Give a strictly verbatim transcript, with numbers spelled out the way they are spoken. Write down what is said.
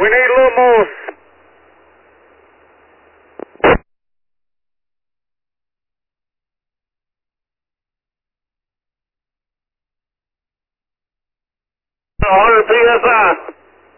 We need a little more. one hundred P S I.